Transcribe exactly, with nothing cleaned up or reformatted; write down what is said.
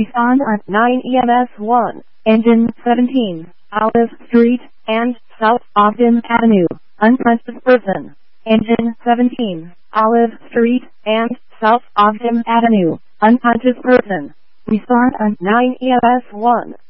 Respond on nine E M S one. Engine seventeen. Olive Street and South Ogden Avenue. Unconscious person. Engine seventeen. Olive Street and South Ogden Avenue. Unconscious person. Respond on nine E M S one.